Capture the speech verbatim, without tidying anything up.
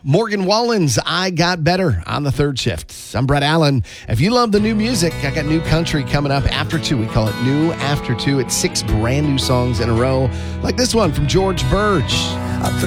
Morgan Wallen's I Got Better on the third shift. I'm Brett Allen. If you love the new music, I got new country coming up after two. We call it New After Two. It's six brand new songs in a row, like this one from George Burge.